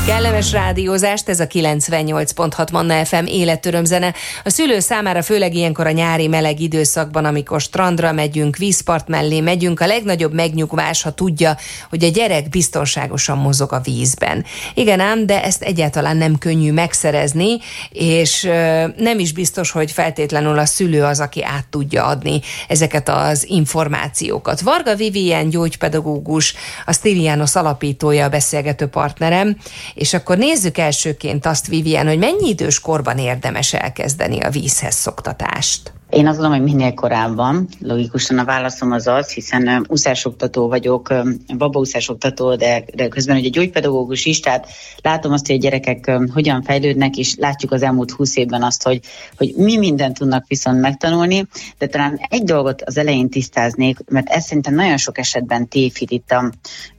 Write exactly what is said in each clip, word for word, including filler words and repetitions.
Kellemes rádiózást, ez a kilencvennyolc pont hat Manna ef em életörömzene. A szülő számára főleg ilyenkor a nyári meleg időszakban, amikor strandra megyünk, vízpart mellé megyünk, a legnagyobb megnyugvás, ha tudja, hogy a gyerek biztonságosan mozog a vízben. Igen ám, de ezt egyáltalán nem könnyű megszerezni, és nem is biztos, hogy feltétlenül a szülő az, aki át tudja adni ezeket az információkat. Varga Vivien gyógypedagógus, a Stylianos alapítója, a beszélgető partnerem. És akkor nézzük elsőként azt, Vivien, hogy mennyi idős korban érdemes elkezdeni a vízhez szoktatást? Én azt gondolom, hogy minél korábban. Logikusan a válaszom az az, hiszen úszásoktató vagyok, babaúszásoktató, de, de közben ugye gyógypedagógus is, tehát látom azt, hogy a gyerekek hogyan fejlődnek, és látjuk az elmúlt húsz évben azt, hogy, hogy mi mindent tudnak viszont megtanulni, de talán egy dolgot az elején tisztáznék, mert ez szerintem nagyon sok esetben tévhit itt a,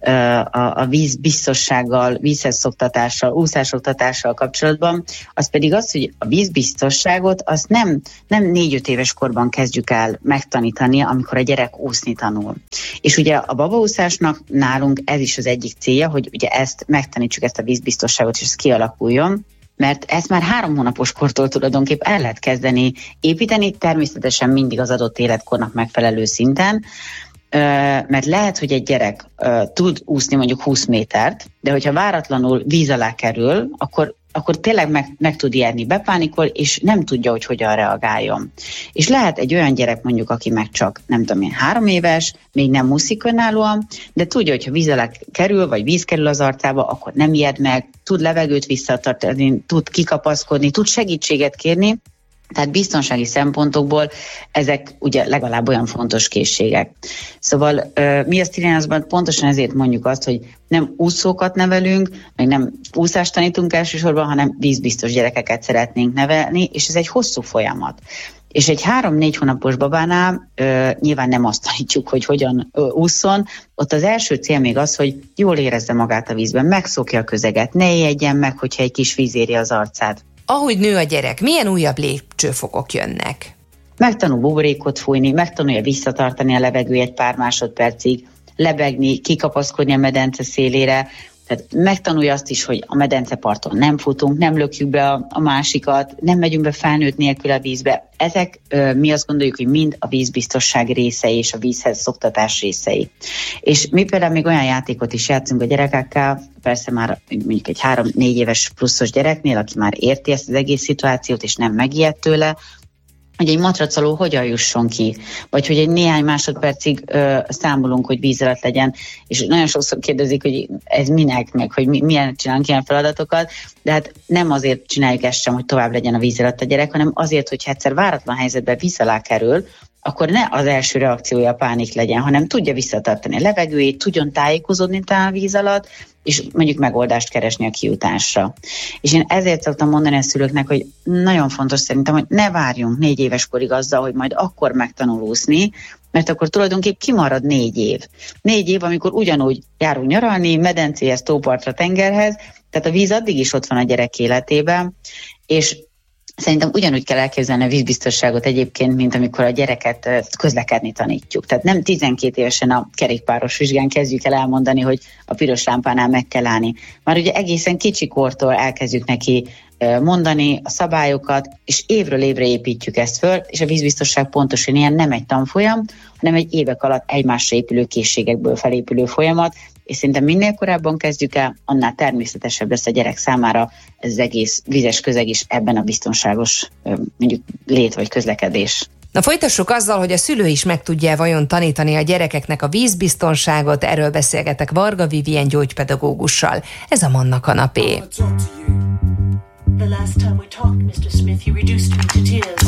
a, a vízbiztossággal, vízhez szoktatással, úszásoktatással kapcsolatban, az pedig az, hogy a vízbiztosságot azt nem, nem négy-öt éves korban kezdjük el megtanítani, amikor a gyerek úszni tanul. És ugye a babaúszásnak nálunk ez is az egyik célja, hogy ugye ezt megtanítsuk, ezt a vízbiztosságot, és ez kialakuljon, mert ezt már három hónapos kortól tulajdonképp el lehet kezdeni építeni, természetesen mindig az adott életkornak megfelelő szinten, mert lehet, hogy egy gyerek tud úszni mondjuk húsz métert, de hogyha váratlanul víz alá kerül, akkor akkor tényleg meg, meg tud ijedni, bepánikol, és nem tudja, hogy hogyan reagáljon. És lehet egy olyan gyerek mondjuk, aki meg csak, nem tudom én, három éves, még nem úszik önállóan, de tudja, hogy ha víz alá kerül, vagy víz kerül az arcába, akkor nem ijed meg, tud levegőt visszatartani, tud kikapaszkodni, tud segítséget kérni. Tehát biztonsági szempontokból ezek ugye legalább olyan fontos készségek. Szóval mi a Stylianosban pontosan ezért mondjuk azt, hogy nem úszókat nevelünk, meg nem úszást tanítunk elsősorban, hanem vízbiztos gyerekeket szeretnénk nevelni, és ez egy hosszú folyamat. És egy három-négy hónapos babánál ö, nyilván nem azt tanítjuk, hogy hogyan ö, ússzon, ott az első cél még az, hogy jól érezze magát a vízben, megszokja a közeget, ne ijedjen meg, hogyha egy kis víz éri az arcát. Ahogy nő a gyerek, milyen újabb lépcsőfokok jönnek? Megtanul buborékot fújni, megtanulja visszatartani a levegő egy pár másodpercig, lebegni, kikapaszkodni a medence szélére, tehát megtanulja azt is, hogy a medenceparton nem futunk, nem lökjük be a, a másikat, nem megyünk be felnőtt nélkül a vízbe. Ezek ö, mi azt gondoljuk, hogy mind a vízbiztosság részei és a vízhez szoktatás részei. És mi például még olyan játékot is játszunk a gyerekekkel, persze már mondjuk egy három-négy éves pluszos gyereknél, aki már érti ezt az egész szituációt, és nem megijed tőle, hogy egy matracaló hogyan jusson ki, vagy hogy egy néhány másodpercig ö, számolunk, hogy víz alatt legyen, és nagyon sokszor kérdezik, hogy ez minek, meg hogy mi, milyen csinálunk ilyen feladatokat, de hát nem azért csináljuk ezt sem, hogy tovább legyen a víz alatt a gyerek, hanem azért, hogy egyszer váratlan helyzetben víz alá kerül, akkor ne az első reakciója a pánik legyen, hanem tudja visszatartani a levegőjét, tudjon tájékozódni talán a víz alatt, és mondjuk megoldást keresni a kijutásra. És én ezért szoktam mondani a szülőknek, hogy nagyon fontos szerintem, hogy ne várjunk négy éves korig azzal, hogy majd akkor megtanul úszni, mert akkor tulajdonképp kimarad négy év. Négy év, amikor ugyanúgy járunk nyaralni, medencéhez, tópartra, tengerhez, tehát a víz addig is ott van a gyerek életében, és szerintem ugyanúgy kell elképzelni a vízbiztosságot egyébként, mint amikor a gyereket közlekedni tanítjuk. Tehát nem tizenkét évesen a kerékpáros vizsgán kezdjük el elmondani, hogy a piros lámpánál meg kell állni. Már ugye egészen kicsi kortól elkezdjük neki mondani a szabályokat, és évről évre építjük ezt föl, és a vízbiztosság pontosan ilyen nem egy tanfolyam, hanem egy évek alatt egymásra épülő készségekből felépülő folyamat, és szerintem minél korábban kezdjük el, annál természetesebb lesz a gyerek számára ez az egész vizes közeg is ebben a biztonságos mondjuk lét vagy közlekedés. Na folytassuk azzal, hogy a szülő is meg tudja vajon tanítani a gyerekeknek a vízbiztonságot, erről beszélgetek Varga Vivien gyógypedagógussal. Ez a Manna kanapé. The last time we talked, mister Smith, you reduced me to tears.